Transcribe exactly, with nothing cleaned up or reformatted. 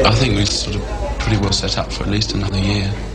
I think we're sort of pretty well set up for at least another year.